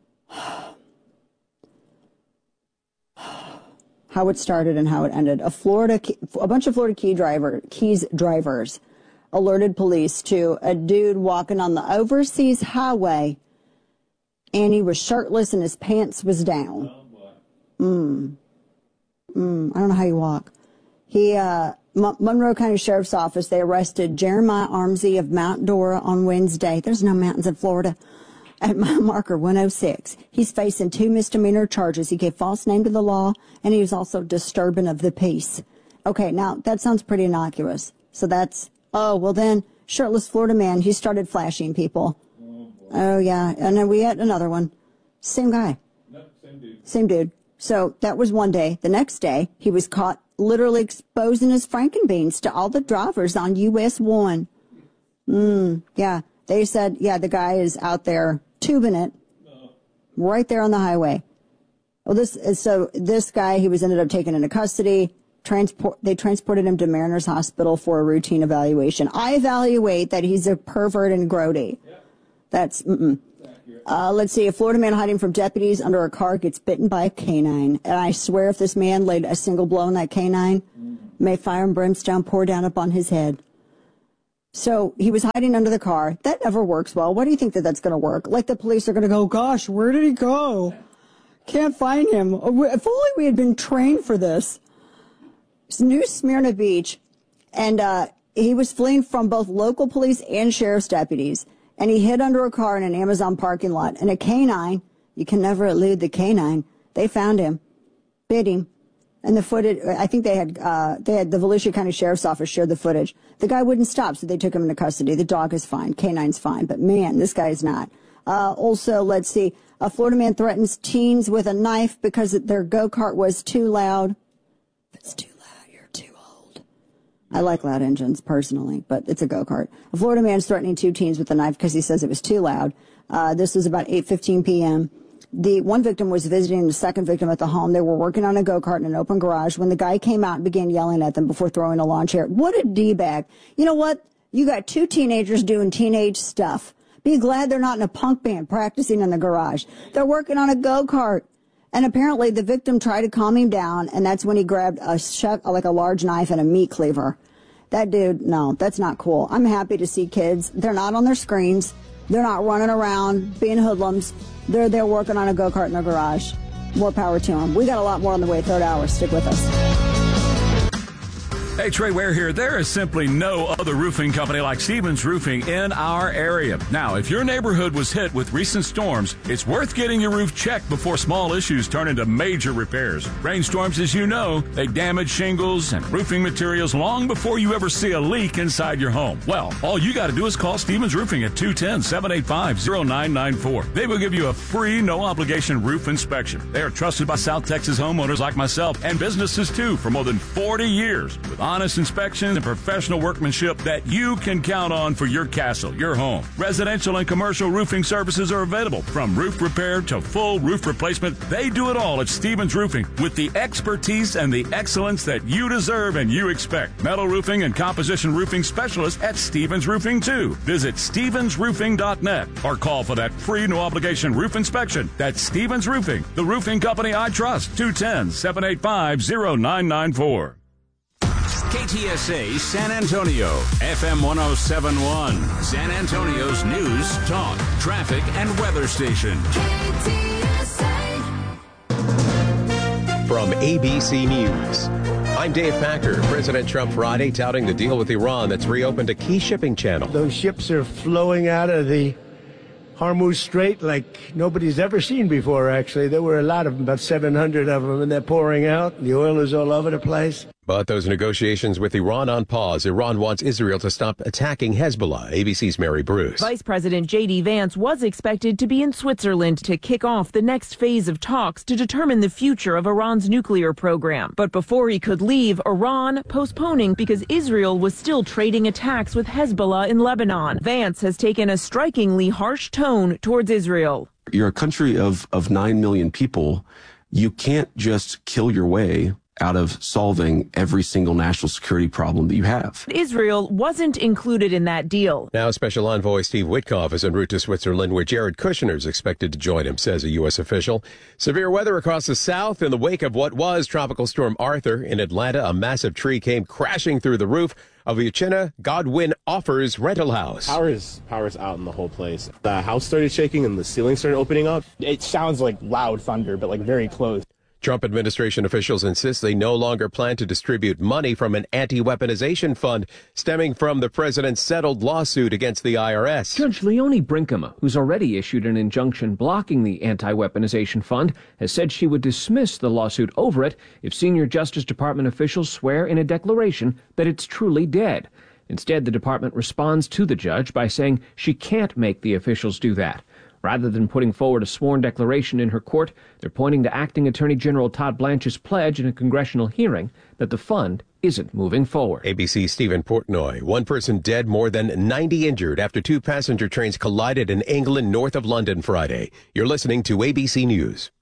how it started and how it ended. A Florida, a bunch of Florida key driver, Keys drivers alerted police to a dude walking on the overseas highway, and he was shirtless and his pants was down. Mm. Mm. I don't know how you walk. He, uh, M- Monroe County Sheriff's Office, they arrested Jeremiah Armsey of Mount Dora on Wednesday. There's no mountains in Florida. At mile marker one oh six. He's facing two misdemeanor charges. He gave false name to the law, and he was also disturbing of the peace. Okay, now, that sounds pretty innocuous. So that's, oh, well then, shirtless Florida man, he started flashing people. Oh, oh yeah, and then we had another one. Same guy. No, same dude. Same dude. So that was one day. The next day, he was caught literally exposing his frankenbeans to all the drivers on U S one. Mm, yeah. They said, yeah, the guy is out there tubing it right there on the highway. Well, this is so this guy, he was ended up taken into custody. Transport, they transported him to Mariners Hospital for a routine evaluation. I evaluate that he's a pervert and grody. Yeah. That's, mm-mm. Uh, let's see, a Florida man hiding from deputies under a car gets bitten by a canine. And I swear if this man laid a single blow on that canine, mm. may fire and brimstone pour down upon his head. So he was hiding under the car. That never works well. Why do you think that that's going to work? Like the police are going to go, gosh, where did he go? Can't find him. If only we had been trained for this. It's New Smyrna Beach. And uh, he was fleeing from both local police and sheriff's deputies. And he hid under a car in an Amazon parking lot. And a canine, you can never elude the canine, they found him, bit him. And the footage, I think they had, uh, they had the Volusia County Sheriff's Office shared the footage. The guy wouldn't stop, so they took him into custody. The dog is fine. Canine's fine. But man, this guy is not. Uh, also, let's see. A Florida man threatens teens with a knife because their go-kart was too loud. If it's too loud, you're too old. I like loud engines personally, but it's a go-kart. A Florida man is threatening two teens with a knife because he says it was too loud. Uh, this was about eight fifteen p.m. The one victim was visiting the second victim at the home. They were working on a go-kart in an open garage when the guy came out and began yelling at them before throwing a lawn chair. What a D-bag. You know what? You got two teenagers doing teenage stuff. Be glad they're not in a punk band practicing in the garage. They're working on a go-kart. And apparently the victim tried to calm him down, and that's when he grabbed a shuck, like a large knife and a meat cleaver. That dude, no, that's not cool. I'm happy to see kids. They're not on their screens. They're not running around being hoodlums. They're there working on a go-kart in their garage. More power to them. We got a lot more on the way. Third hour. Stick with us. Hey, Trey Ware here. There is simply no other roofing company like Stevens Roofing in our area. Now, if your neighborhood was hit with recent storms, it's worth getting your roof checked before small issues turn into major repairs. Rainstorms, as you know, they damage shingles and roofing materials long before you ever see a leak inside your home. Well, all you got to do is call Stevens Roofing at two one zero, seven eight five, zero nine nine four. They will give you a free, no-obligation roof inspection. They are trusted by South Texas homeowners like myself and businesses, too, for more than forty years. With honest inspection and professional workmanship that you can count on for your castle, your home. Residential and commercial roofing services are available, from roof repair to full roof replacement. They do it all at Stevens Roofing with the expertise and the excellence that you deserve and you expect. Metal roofing and composition roofing specialists at Stevens Roofing, too. Visit stevens roofing dot net or call for that free no-obligation roof inspection. That's Stevens Roofing, the roofing company I trust. two one zero, seven eight five, zero nine nine four. K T S A San Antonio, F M one oh seven point one, San Antonio's news, talk, traffic, and weather station. K T S A. From A B C News, I'm Dave Packer. President Trump Friday touting the deal with Iran that's reopened a key shipping channel. Those ships are flowing out of the Hormuz Strait like nobody's ever seen before, actually. There were a lot of them, about seven hundred of them, and they're pouring out. The oil is all over the place. But those negotiations with Iran on pause. Iran wants Israel to stop attacking Hezbollah. A B C's Mary Bruce. Vice President J D Vance was expected to be in Switzerland to kick off the next phase of talks to determine the future of Iran's nuclear program. But before he could leave, Iran postponing because Israel was still trading attacks with Hezbollah in Lebanon. Vance has taken a strikingly harsh tone towards Israel. You're a country of, of nine million people. You can't just kill your way out of solving every single national security problem that you have. Israel wasn't included in that deal. Now Special Envoy Steve Witkoff is en route to Switzerland, where Jared Kushner is expected to join him, says a U S official. Severe weather across the south in the wake of what was Tropical Storm Arthur. In Atlanta, a massive tree came crashing through the roof of the Uchenna Godwin Offers rental house. Power is, power is out in the whole place. The house started shaking and the ceiling started opening up. It sounds like loud thunder, but like very close. Trump administration officials insist they no longer plan to distribute money from an anti-weaponization fund stemming from the president's settled lawsuit against the I R S. Judge Leonie Brinkema, who's already issued an injunction blocking the anti-weaponization fund, has said she would dismiss the lawsuit over it if senior Justice Department officials swear in a declaration that it's truly dead. Instead, the department responds to the judge by saying she can't make the officials do that. Rather than putting forward a sworn declaration in her court, they're pointing to Acting Attorney General Todd Blanche's pledge in a congressional hearing that the fund isn't moving forward. A B C's Stephen Portnoy. One person dead, more than ninety injured after two passenger trains collided in England north of London Friday. You're listening to A B C News.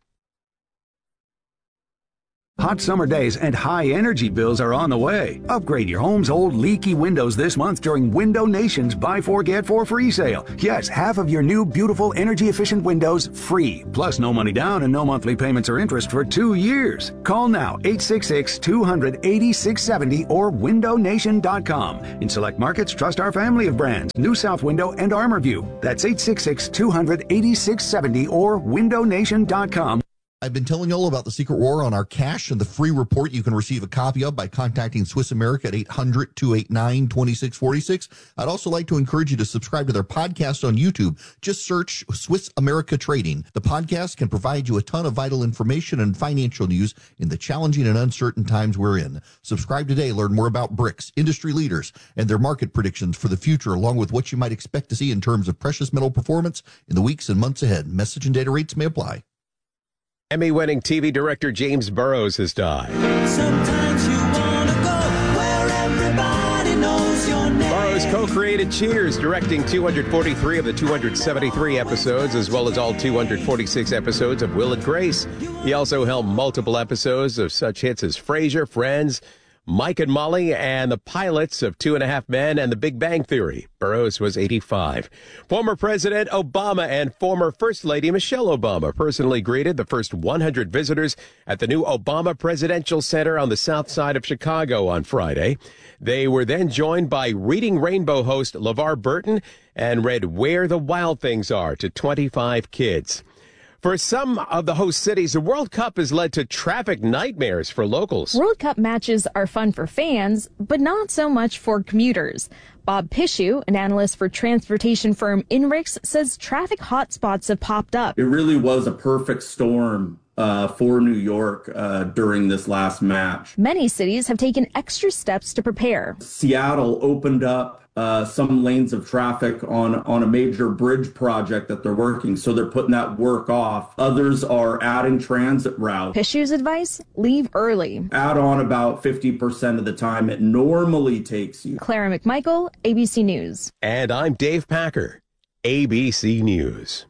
Hot summer days and high energy bills are on the way. Upgrade your home's old leaky windows this month during Window Nation's Buy Four Get Four free sale. Yes, half of your new beautiful energy efficient windows free. Plus no money down and no monthly payments or interest for two years. Call now eight six six, two hundred, eighty-six seventy or window nation dot com. In select markets, trust our family of brands, New South Window and ArmorView. That's eight six six, two hundred, eighty-six seventy or window nation dot com. I've been telling you all about the secret war on our cash and the free report you can receive a copy of by contacting Swiss America at eight hundred, two eight nine, two six four six. I'd also like to encourage you to subscribe to their podcast on YouTube. Just search Swiss America Trading. The podcast can provide you a ton of vital information and financial news in the challenging and uncertain times we're in. Subscribe today. Learn more about BRICS, industry leaders, and their market predictions for the future, along with what you might expect to see in terms of precious metal performance in the weeks and months ahead. Message and data rates may apply. Emmy-winning T V director James Burrows has died. Sometimes you wanna go where everybody knows your name. Burrows co-created Cheers, directing two hundred forty-three of the two hundred seventy-three episodes, as well as all two hundred forty-six episodes of Will and Grace. He also helmed multiple episodes of such hits as Frasier, Friends, Mike and Molly, and the pilots of Two and a Half Men and The Big Bang Theory. Burrows was eighty-five. Former President Obama and former First Lady Michelle Obama personally greeted the first one hundred visitors at the new Obama Presidential Center on the south side of Chicago on Friday. They were then joined by Reading Rainbow host LeVar Burton and read Where the Wild Things Are to twenty-five kids. For some of the host cities, the World Cup has led to traffic nightmares for locals. World Cup matches are fun for fans, but not so much for commuters. Bob Pishu, an analyst for transportation firm Inrix, says traffic hotspots have popped up. It really was a perfect storm uh, for New York uh, during this last match. Many cities have taken extra steps to prepare. Seattle opened up Uh, some lanes of traffic on, on a major bridge project that they're working, so they're putting that work off. Others are adding transit routes. Pishu's advice, leave early. Add on about fifty percent of the time it normally takes you. Clara McMichael, A B C News. And I'm Dave Packer, A B C News.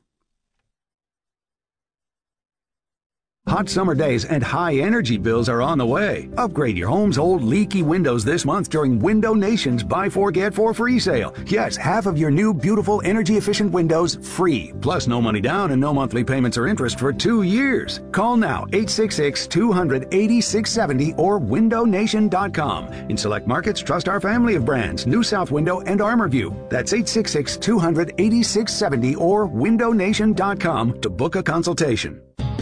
Hot summer days and high energy bills are on the way. Upgrade your home's old leaky windows this month during Window Nation's Buy Four Get Four free sale. Yes, half of your new beautiful energy efficient windows free. Plus no money down and no monthly payments or interest for two years. Call now eight six six, two hundred, eighty-six seventy or window nation dot com. In select markets, trust our family of brands, New South Window and ArmorView. That's eight six six, two hundred, eighty-six seventy or window nation dot com to book a consultation.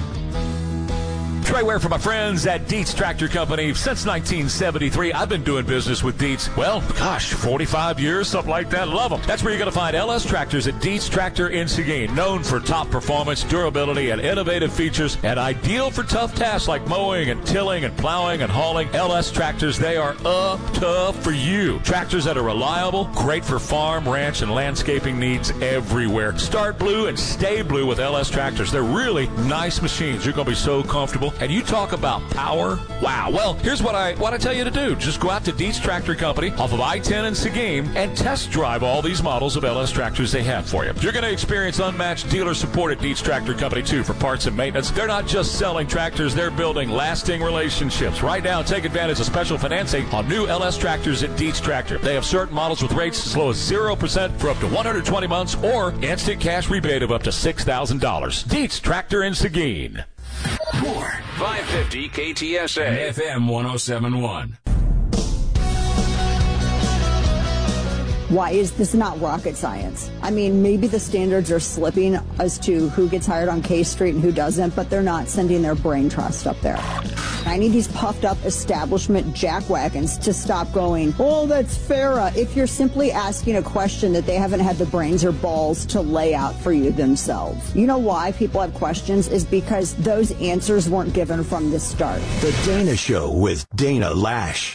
Trey Ware for my friends at Dietz Tractor Company. Since nineteen seventy-three, I've been doing business with Dietz. Well, gosh, forty-five years, something like that. Love them. That's where you're going to find L S Tractors at Dietz Tractor in Seguin. Known for top performance, durability, and innovative features, and ideal for tough tasks like mowing and tilling and plowing and hauling. L S Tractors, they are up tough for you. Tractors that are reliable, great for farm, ranch, and landscaping needs everywhere. Start blue and stay blue with L S Tractors. They're really nice machines. You're going to be so comfortable. And you talk about power. Wow. Well, here's what I what I tell you to do. Just go out to Dietz Tractor Company off of I ten in Seguin and test drive all these models of L S tractors they have for you. You're going to experience unmatched dealer support at Dietz Tractor Company, too, for parts and maintenance. They're not just selling tractors. They're building lasting relationships. Right now, take advantage of special financing on new L S tractors at Dietz Tractor. They have certain models with rates as low as zero percent for up to one hundred twenty months or instant cash rebate of up to six thousand dollars. Dietz Tractor in Seguin. More five fifty K T S A F M one oh seven point one. Why is this not rocket science? I mean, maybe the standards are slipping as to who gets hired on K Street and who doesn't, but they're not sending their brain trust up there. I need these puffed up establishment jackwagons to stop going, oh, that's Farah, if you're simply asking a question that they haven't had the brains or balls to lay out for you themselves. You know why people have questions is because those answers weren't given from the start. The Dana Show with Dana Lash.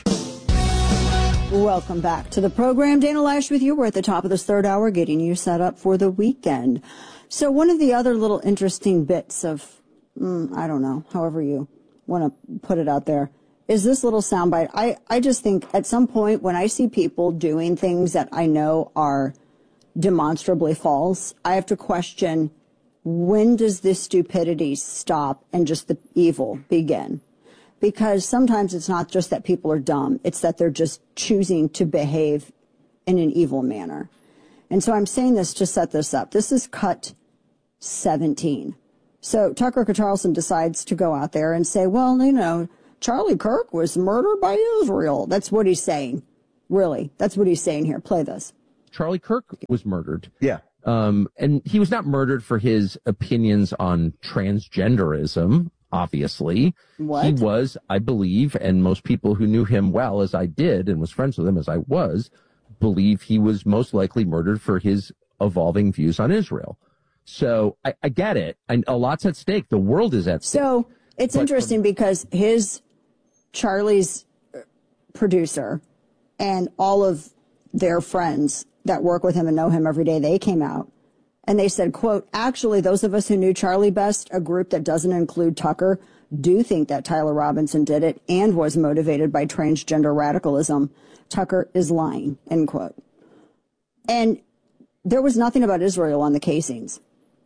Welcome back to the program. Dana Lash with you. We're at the top of this third hour getting you set up for the weekend. So one of the other little interesting bits of, mm, I don't know, however you want to put it out there, is this little soundbite. I, I just think at some point when I see people doing things that I know are demonstrably false, I have to question, when does this stupidity stop and just the evil begin? Because sometimes it's not just that people are dumb, it's that they're just choosing to behave in an evil manner. And so I'm saying this to set this up. This is cut seventeen. So Tucker Carlson decides to go out there and say, well, you know, Charlie Kirk was murdered by Israel. That's what he's saying. Really, that's what he's saying here. Play this. Charlie Kirk was murdered. Yeah. Um, and he was not murdered for his opinions on transgenderism. Obviously, what? He was, I believe, and most people who knew him well, as I did, and was friends with him as I was, believe he was most likely murdered for his evolving views on Israel. So I, I get it. And a lot's at stake. The world is at stake. So it's But- interesting because his, Charlie's producer and all of their friends that work with him and know him every day, they came out. And they said, quote, actually, those of us who knew Charlie best, a group that doesn't include Tucker, do think that Tyler Robinson did it and was motivated by transgender radicalism. Tucker is lying, end quote. And there was nothing about Israel on the casings.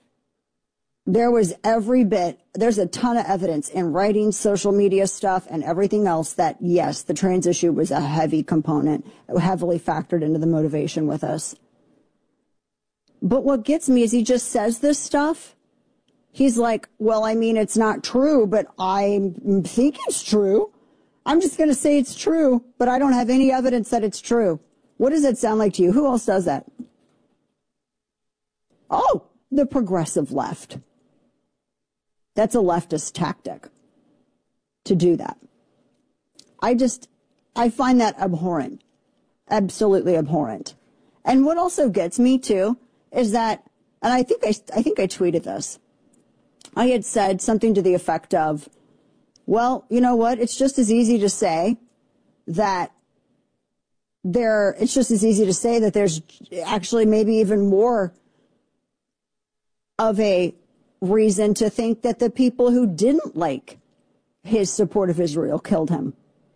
There was every bit, there's a ton of evidence in writing, social media stuff, and everything else that, yes, the trans issue was a heavy component, heavily factored into the motivation with us. But what gets me is he just says this stuff. He's like, well, I mean, it's not true, but I think it's true. I'm just going to say it's true, but I don't have any evidence that it's true. What does it sound like to you? Who else does that? Oh, the progressive left. That's a leftist tactic to do that. I just, I find that abhorrent. Absolutely abhorrent. And what also gets me too is that, and I think I, I think I tweeted this. I had said something to the effect of, well, you know what? It's just as easy to say that there, it's just as easy to say that there's actually maybe even more of a reason to think that the people who didn't like his support of Israel killed him.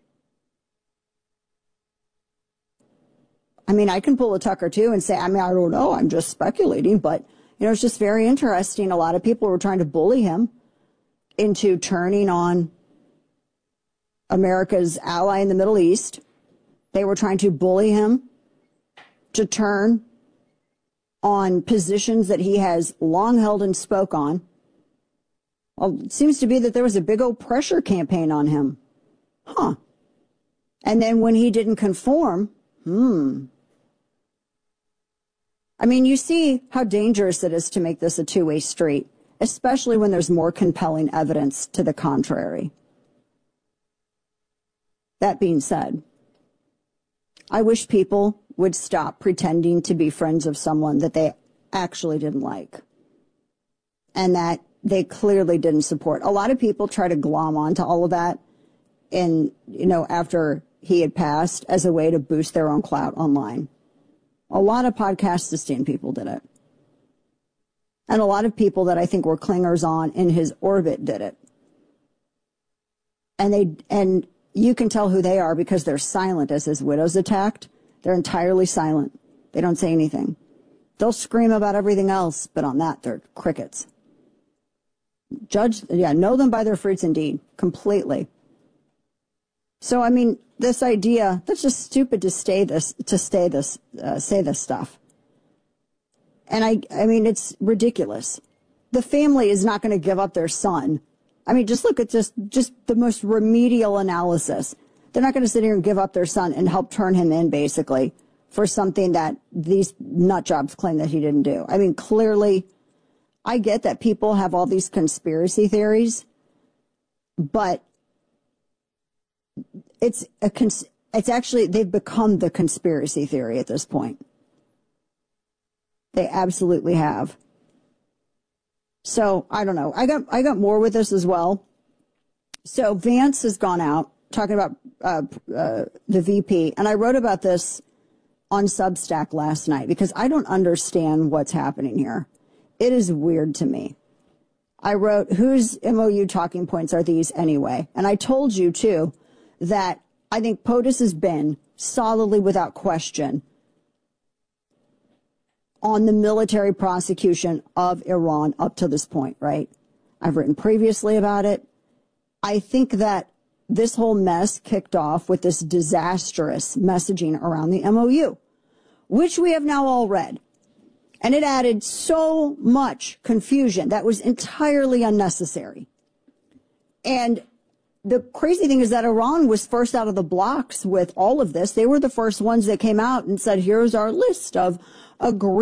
I mean, I can pull a Tucker too and say, I mean, I don't know, I'm just speculating, but, you know, it's just very interesting. A lot of people were trying to bully him into turning on America's ally in the Middle East. They were trying to bully him to turn on positions that he has long held and spoke on. Well, it seems to be that there was a big old pressure campaign on him. Huh. And then when he didn't conform, hmm. I mean, you see how dangerous it is to make this a two-way street, especially when there's more compelling evidence to the contrary. That being said, I wish people would stop pretending to be friends of someone that they actually didn't like and that they clearly didn't support. A lot of people try to glom onto all of that and, you know, after he had passed as a way to boost their own clout online. A lot of podcast-sustain people did it. And a lot of people that I think were clingers on in his orbit did it. And they, and you can tell who they are because they're silent as his widow's attacked. They're entirely silent. They don't say anything. They'll scream about everything else, but on that, they're crickets. Judge, yeah, know them by their fruits indeed, completely. So, I mean, this idea, that's just stupid to stay this, to stay this, uh, say this stuff. And I, I mean, it's ridiculous. The family is not going to give up their son. I mean, just look at just, just the most remedial analysis. They're not going to sit here and give up their son and help turn him in, basically, for something that these nut jobs claim that he didn't do. I mean, clearly, I get that people have all these conspiracy theories, but it's a cons- it's actually, they've become the conspiracy theory at this point. They absolutely have. So, I don't know. I got I got more with this as well. So, Vance has gone out talking about uh, uh, the V P, and I wrote about this on Substack last night because I don't understand what's happening here. It is weird to me. I wrote, whose M O U talking points are these anyway? And I told you, too, that I think POTUS has been solidly without question on the military prosecution of Iran up to this point, right? I've written previously about it. I think that this whole mess kicked off with this disastrous messaging around the M O U, which we have now all read. And it added so much confusion that was entirely unnecessary. And the crazy thing is that Iran was first out of the blocks with all of this. They were the first ones that came out and said, here's our list of agreed